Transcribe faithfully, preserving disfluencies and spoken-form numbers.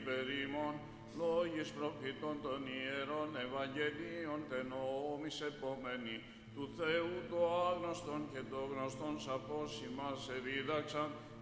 υπερήμων, λόγης προφήτων των ιερών Ευαγγελίων τενόμης επόμενοι, του Θεού το άγνωστον και το γνωστόν σαπός ημάς ευίδαξαν,